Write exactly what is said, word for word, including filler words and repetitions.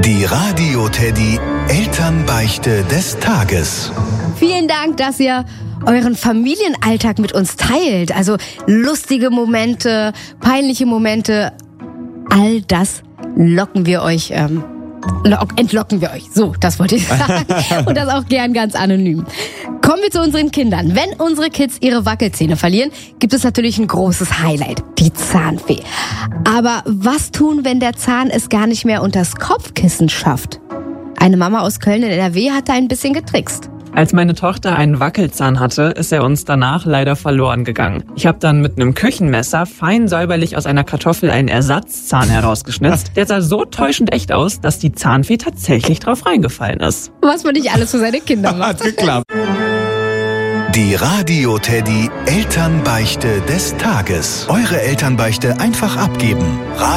Die Radio Teddy Elternbeichte des Tages. Vielen Dank, dass ihr euren Familienalltag mit uns teilt. Also lustige Momente, peinliche Momente, all das locken wir euch, ähm, lock, entlocken wir euch. So, das wollte ich sagen. Und das auch gern ganz anonym. Kommen wir zu unseren Kindern. Wenn unsere Kids ihre Wackelzähne verlieren, gibt es natürlich ein großes Highlight, die Zahnfee. Aber was tun, wenn der Zahn es gar nicht mehr unters Kopfkissen schafft? Eine Mama aus Köln in N R W hat da ein bisschen getrickst. Als meine Tochter einen Wackelzahn hatte, ist er uns danach leider verloren gegangen. Ich habe dann mit einem Küchenmesser fein säuberlich aus einer Kartoffel einen Ersatzzahn herausgeschnitzt. Der sah so täuschend echt aus, dass die Zahnfee tatsächlich drauf reingefallen ist. Was man nicht alles für seine Kinder macht. Hat geklappt. Die Radio Teddy Elternbeichte des Tages. Eure Elternbeichte einfach abgeben.